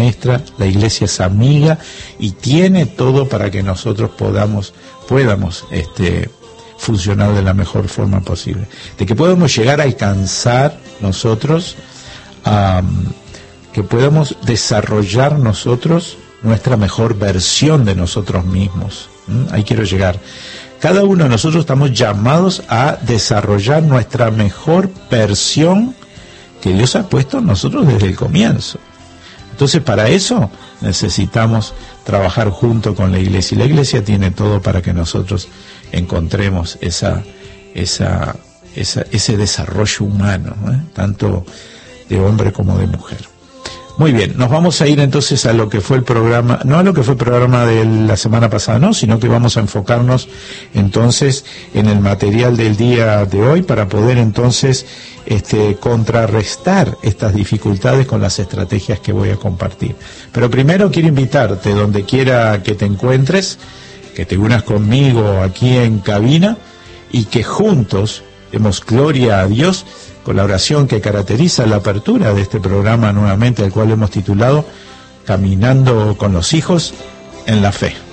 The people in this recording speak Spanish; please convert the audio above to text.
maestra, la iglesia es amiga y tiene todo para que nosotros podamos funcionar de la mejor forma posible. De que podamos llegar a alcanzar nosotros, que podamos desarrollar nosotros nuestra mejor versión de nosotros mismos. Ahí quiero llegar. Cada uno de nosotros estamos llamados a desarrollar nuestra mejor versión que Dios ha puesto en nosotros desde el comienzo. Entonces, para eso necesitamos trabajar junto con la iglesia. Y la iglesia tiene todo para que nosotros encontremos ese desarrollo humano, tanto de hombre como de mujer. Muy bien, nos vamos a ir entonces a lo que fue el programa, no a lo que fue el programa de la semana pasada, no, sino que vamos a enfocarnos entonces en el material del día de hoy para poder entonces contrarrestar estas dificultades con las estrategias que voy a compartir. Pero primero quiero invitarte, donde quiera que te encuentres, que te unas conmigo aquí en cabina y que juntos demos gloria a Dios con la oración que caracteriza la apertura de este programa nuevamente, el cual hemos titulado Caminando con los hijos en la fe.